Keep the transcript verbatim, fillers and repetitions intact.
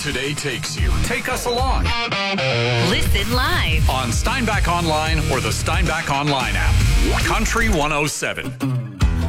today takes you. Take us along Listen live. on Steinbach Online or the Steinbach Online app. Country one oh seven.